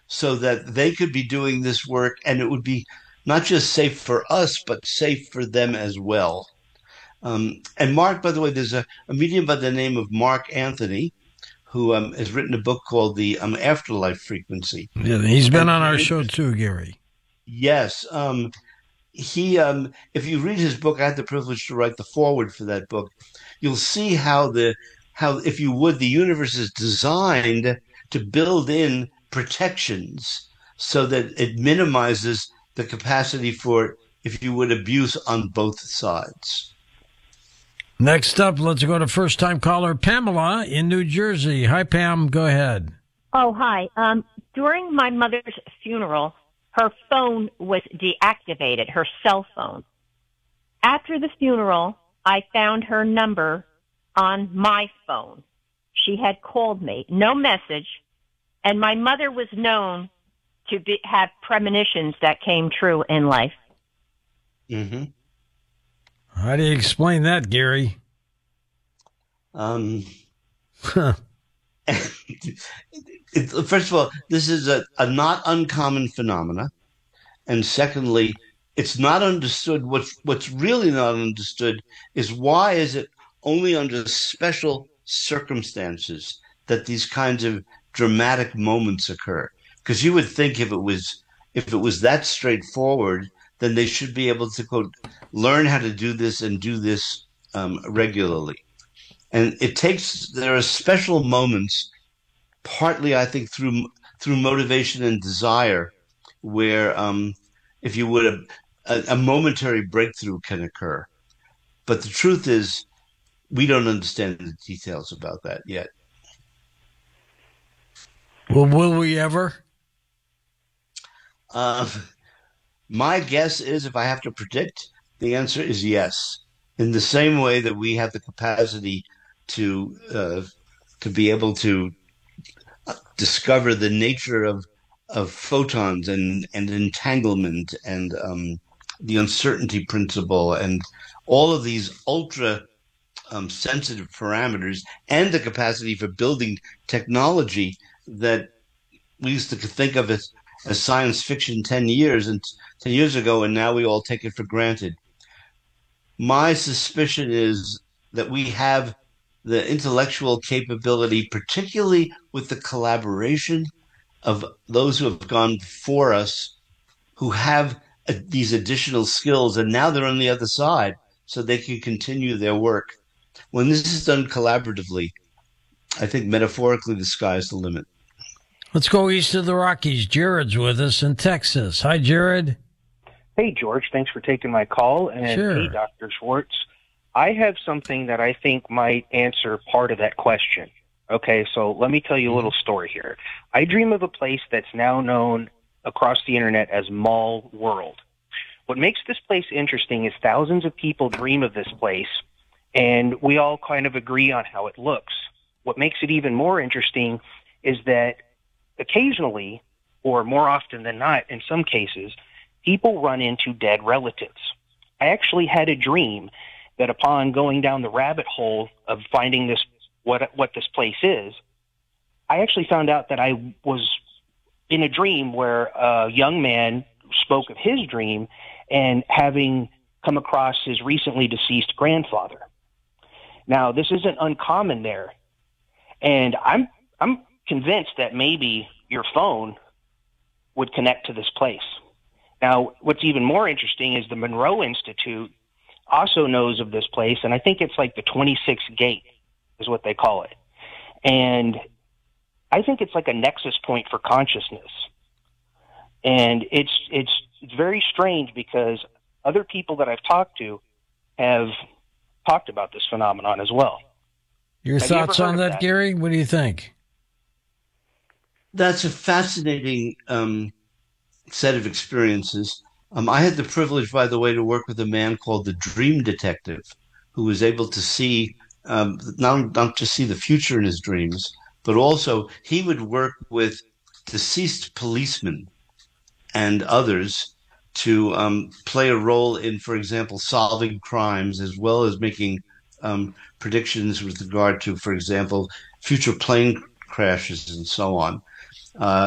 so that they could be doing this work and it would be not just safe for us, but safe for them as well. And Mark, by the way, there's a medium by the name of Mark Anthony who has written a book called The Afterlife Frequency. Yeah, he's been And on our show too, Gary. yes, he if you read his book, I had the privilege to write the foreword for that book. You'll see how if you would, the universe is designed to build in protections so that it minimizes the capacity for, if you would, abuse on both sides. Next up, let's go to first-time caller Pamela in New Jersey. Hi, Pam. Go ahead. Oh, hi. During my mother's funeral, her phone was deactivated, her cell phone. After the funeral, I found her number on my phone. She had called me, no message, and my mother was known to have premonitions that came true in life. Mm-hmm. How do you explain that, Gary? First of all, this is a not uncommon phenomena. And secondly, it's not understood. What's really not understood is why is it only under special circumstances that these kinds of dramatic moments occur? Because you would think if it was that straightforward, then they should be able to quote learn how to do this and do this regularly. And there are special moments, partly I think through motivation and desire, where if you would a momentary breakthrough can occur. But the truth is, we don't understand the details about that yet. Well, will we ever? My guess is, if I have to predict, the answer is yes. In the same way that we have the capacity to be able to discover the nature of photons and entanglement and the uncertainty principle and all of these ultra sensitive parameters and the capacity for building technology that we used to think of as science fiction 10 years ago, and now we all take it for granted. My suspicion is that we have the intellectual capability, particularly with the collaboration of those who have gone before us, who have these additional skills, and now they're on the other side, so they can continue their work. When this is done collaboratively, I think metaphorically the sky is the limit. Let's go east of the Rockies. Jared's with us in Texas. Hi, Jared. Hey, George. Thanks for taking my call. And sure. Hey, Dr. Schwartz. I have something that I think might answer part of that question. Okay, so let me tell you a little story here. I dream of a place that's now known across the internet as Mall World. What makes this place interesting is thousands of people dream of this place, and we all kind of agree on how it looks. What makes it even more interesting is that occasionally, or more often than not, in some cases, people run into dead relatives. I actually had a dream that upon going down the rabbit hole of finding this, what this place is, I actually found out that I was in a dream where a young man spoke of his dream and having come across his recently deceased grandfather. Now, this isn't uncommon there, and I'm convinced that maybe your phone would connect to this place. Now, what's even more interesting is the Monroe Institute also knows of this place, and I think it's like the 26th gate is what they call it. And I think it's like a nexus point for consciousness. And it's very strange because other people that I've talked to have talked about this phenomenon as well. Your thoughts on that, Gary? What do you think? That's a fascinating set of experiences. I had the privilege, by the way, to work with a man called the Dream Detective, who was able to see not just see the future in his dreams, but also he would work with deceased policemen and others to play a role in, for example, solving crimes as well as making predictions with regard to, for example, future plane crashes and so on.